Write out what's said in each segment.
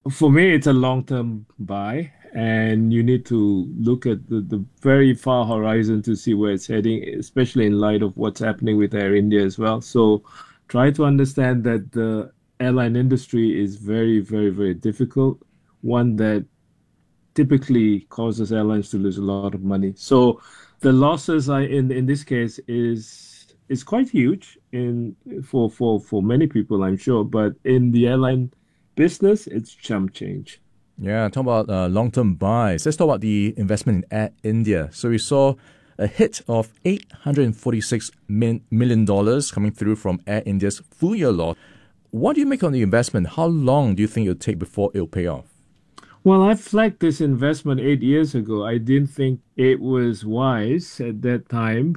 For me, it's a long-term buy, and you need to look at the very far horizon to see where it's heading, especially in light of what's happening with Air India as well. So try to understand that the airline industry is very, very, very difficult, one that typically causes airlines to lose a lot of money. So the losses are in this case is quite huge in for many people, I'm sure, but in the airline business, it's chump change. Yeah, talk about long-term buys. Let's talk about the investment in Air India. So we saw a hit of $846 million coming through from Air India's full year loss. What do you make on the investment? How long do you think it'll take before it'll pay off? Well, I flagged this investment 8 years ago. I didn't think it was wise at that time.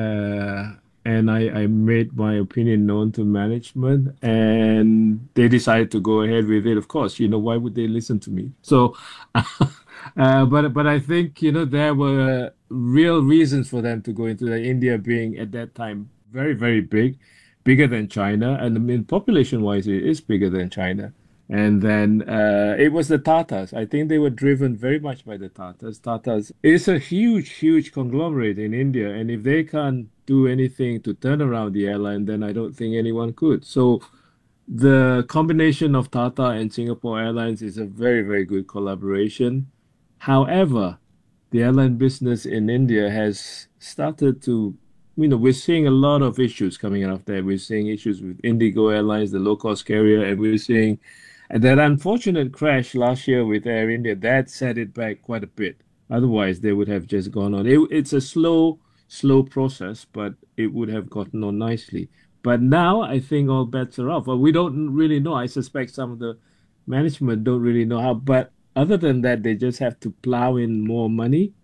And I made my opinion known to management, and they decided to go ahead with it. Of course, why would they listen to me? So, but I think, there were real reasons for them to go into the India being at that time very, very big, bigger than China. And I mean, population-wise, it is bigger than China. And then it was the Tatas. I think they were driven very much by the Tatas. Tatas is a huge, huge conglomerate in India. And if they can't do anything to turn around the airline, then I don't think anyone could. So the combination of Tata and Singapore Airlines is a very, very good collaboration. However, the airline business in India has started to, we're seeing a lot of issues coming out of there. We're seeing issues with Indigo Airlines, the low-cost carrier, and we're seeing that unfortunate crash last year with Air India that set it back quite a bit. Otherwise, they would have just gone on. It's a slow, slow process, but it would have gotten on nicely. But now I think all bets are off. Well, we don't really know. I suspect some of the management don't really know how. But other than that, they just have to plow in more money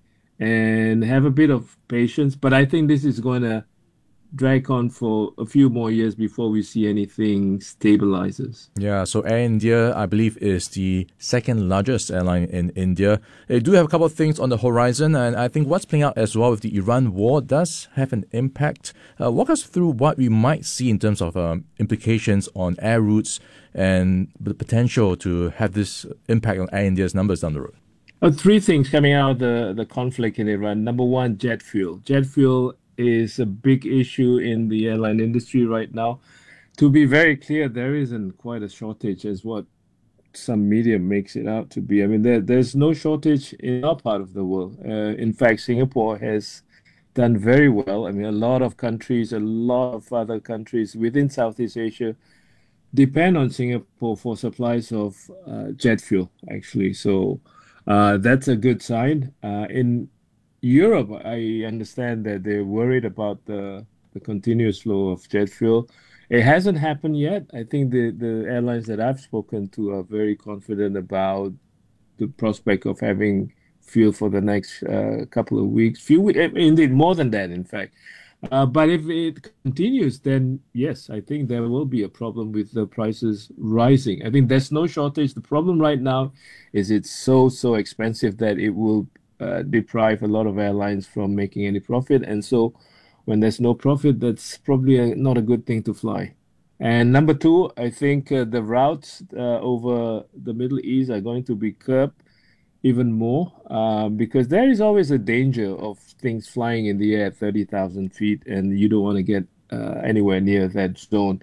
and have a bit of patience. But I think this is going to drag on for a few more years before we see anything stabilizes. Yeah, so Air India, I believe, is the second largest airline in India. They do have a couple of things on the horizon, and I think what's playing out as well with the Iran war does have an impact. Walk us through what we might see in terms of implications on air routes and the potential to have this impact on Air India's numbers down the road. Three things coming out of the conflict in Iran. Number one, jet fuel. Jet fuel is a big issue in the airline industry right now. To be very clear, there isn't quite a shortage as what some media makes it out to be. I mean, there's no shortage in our part of the world. In fact, Singapore has done very well. I mean, a lot of countries, a lot of other countries within Southeast Asia depend on Singapore for supplies of jet fuel, actually. So that's a good sign. In Europe, I understand that they're worried about the continuous flow of jet fuel. It hasn't happened yet. I think the airlines that I've spoken to are very confident about the prospect of having fuel for the next couple of weeks, indeed more than that, in fact. But if it continues, then yes, I think there will be a problem with the prices rising. I think there's no shortage. The problem right now is it's so, so expensive that it will deprive a lot of airlines from making any profit. And so when there's no profit, that's probably not a good thing to fly. And number two, I think the routes over the Middle East are going to be curbed even more because there is always a danger of things flying in the air at 30,000 feet, and you don't want to get anywhere near that zone.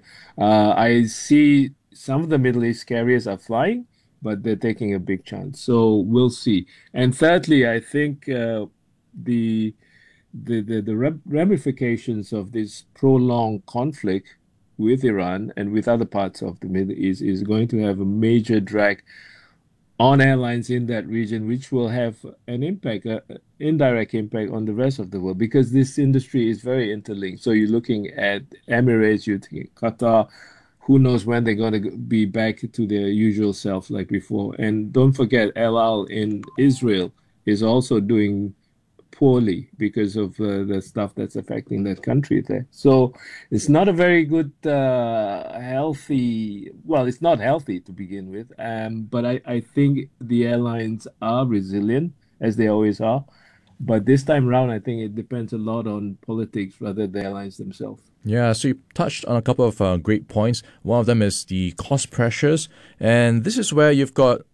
I see some of the Middle East carriers are flying, but they're taking a big chance. So we'll see. And thirdly, I think the the ramifications of this prolonged conflict with Iran and with other parts of the Middle East is going to have a major drag on airlines in that region, which will have an impact, indirect impact on the rest of the world, because this industry is very interlinked. So you're looking at Emirates, you're looking at Qatar. Who knows when they're going to be back to their usual self like before? And don't forget, El Al in Israel is also doing poorly because of the stuff that's affecting that country there. So it's not a very good, healthy, well, it's not healthy to begin with. But I think the airlines are resilient, as they always are. But this time around, I think it depends a lot on politics rather than the airlines themselves. Yeah, so you touched on a couple of great points. One of them is the cost pressures, and this is where you've got